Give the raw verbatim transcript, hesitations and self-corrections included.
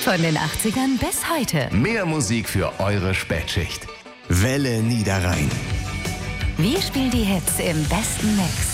Von den achtzigern bis heute. Mehr Musik für eure Spätschicht. Welle Niederrhein. Wir spielen die Hits im besten Mix.